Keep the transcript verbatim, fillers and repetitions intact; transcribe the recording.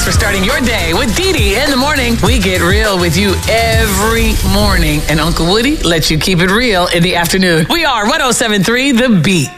for starting your day with Dee Dee in the morning. We get real with you every morning, and Uncle Woody lets you keep it real in the afternoon. We are one oh seven point three The Beat.